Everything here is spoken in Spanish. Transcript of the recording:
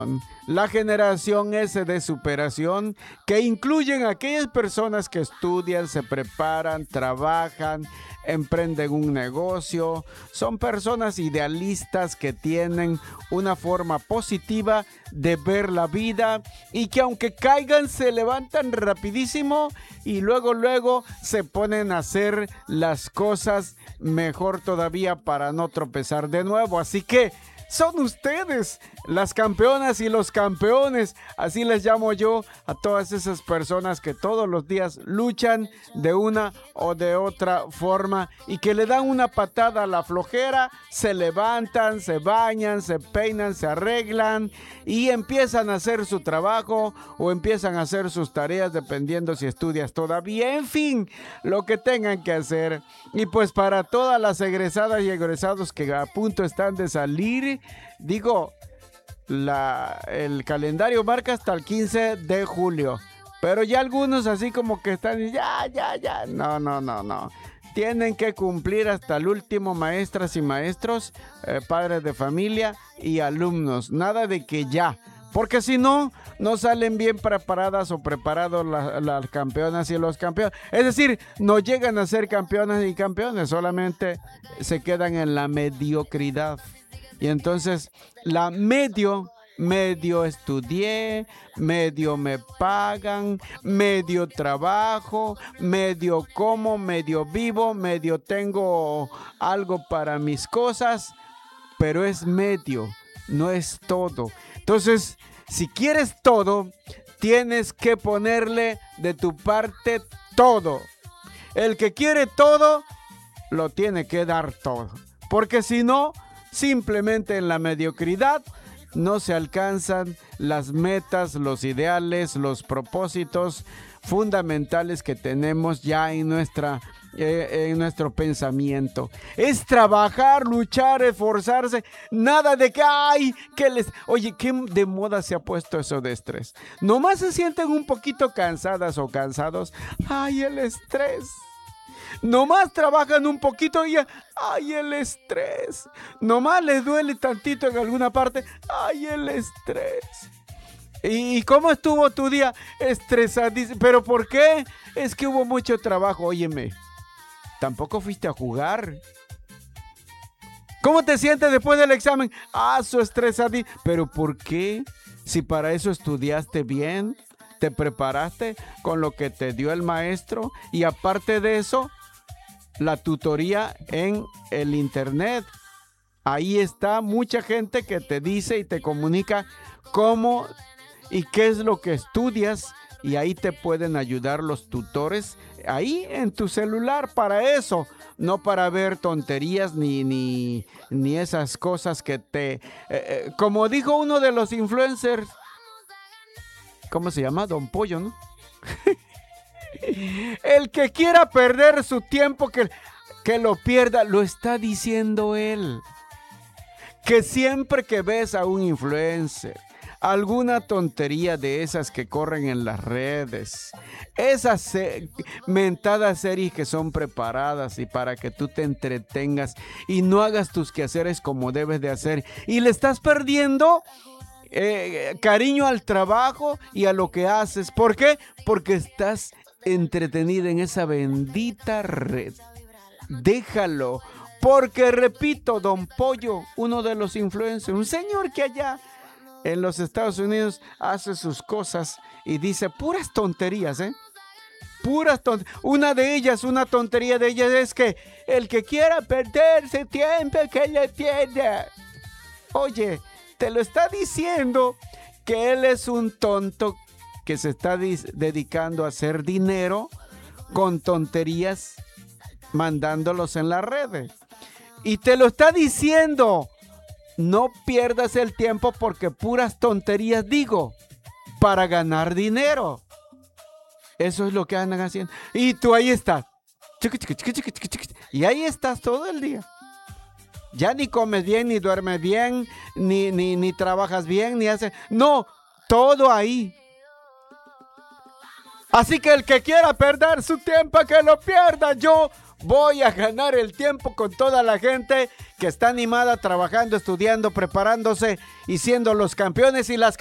La generación S de superación, que incluyen a aquellas personas que estudian, se preparan, trabajan, emprenden un negocio. Son personas idealistas que tienen una forma positiva de ver la vida y que aunque caigan se levantan rapidísimo y luego se ponen a hacer las cosas mejor todavía para no tropezar de nuevo. Así que son ustedes las campeonas y los campeones, así les llamo yo a todas esas personas que todos los días luchan de una o de otra forma y que le dan una patada a la flojera, se levantan, se bañan, se peinan, se arreglan y empiezan a hacer su trabajo o empiezan a hacer sus tareas dependiendo si estudias todavía, en fin, lo que tengan que hacer. Y pues para todas las egresadas y egresados que a punto están de salir, digo, el calendario marca hasta el 15 de julio. Pero ya algunos así como que están, ya. No. Tienen que cumplir hasta el último, maestras y maestros, padres de familia y alumnos. Nada de que ya. Porque si no, no salen bien preparadas o preparados las campeonas y los campeones. Es decir, no llegan a ser campeonas y campeones, solamente se quedan en la mediocridad. Y entonces, medio estudié, medio me pagan, medio trabajo, medio como, medio vivo, medio tengo algo para mis cosas, pero es medio, no es todo. Entonces, si quieres todo, tienes que ponerle de tu parte todo. El que quiere todo, lo tiene que dar todo. Porque si no, simplemente en la mediocridad no se alcanzan las metas, los ideales, los propósitos fundamentales que tenemos ya en nuestro pensamiento. Es trabajar, luchar, esforzarse, nada de que, oye, qué de moda se ha puesto eso de estrés. Nomás se sienten un poquito cansadas o cansados, el estrés. Nomás trabajan un poquito y el estrés. Nomás les duele tantito en alguna parte, el estrés. ¿Y cómo estuvo tu día? Estresadísimo. ¿Pero por qué? Es que hubo mucho trabajo. Óyeme, tampoco fuiste a jugar. ¿Cómo te sientes después del examen? Estresadísimo. ¿Pero por qué? Si para eso estudiaste bien, te preparaste con lo que te dio el maestro y aparte de eso, la tutoría en el internet. Ahí está mucha gente que te dice y te comunica cómo y qué es lo que estudias y ahí te pueden ayudar los tutores ahí en tu celular para eso, no para ver tonterías ni esas cosas que como dijo uno de los influencers, ¿cómo se llama? Don Pollo, ¿no? El que quiera perder su tiempo, que lo pierda, lo está diciendo él. Que siempre que ves a un influencer, alguna tontería de esas que corren en las redes, esas mentadas series que son preparadas y para que tú te entretengas y no hagas tus quehaceres como debes de hacer y le estás perdiendo cariño al trabajo y a lo que haces. ¿Por qué? Porque estás entretenida en esa bendita red. Déjalo, porque repito, Don Pollo, uno de los influencers, un señor que allá en los Estados Unidos hace sus cosas y dice puras tonterías, puras tonterías. Una tontería de ellas es que el que quiera perderse tiempo, que le pierda. Oye, te lo está diciendo que él es un tonto que se está dedicando a hacer dinero con tonterías, mandándolos en las redes. Y te lo está diciendo, no pierdas el tiempo porque puras tonterías digo, para ganar dinero. Eso es lo que andan haciendo. Y tú ahí estás. Y ahí estás todo el día. Ya ni comes bien, ni duermes bien, ni trabajas bien, ni haces... No, todo ahí. Así que el que quiera perder su tiempo, que lo pierda. Yo Voy a ganar el tiempo con toda la gente que está animada, trabajando, estudiando, preparándose y siendo los campeones y las